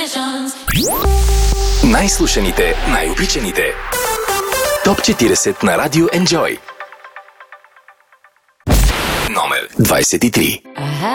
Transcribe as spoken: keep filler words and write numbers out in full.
Най-слушаните, най-обичаните Топ четиридесет на Радио Enjoy. Номер двадесет и три.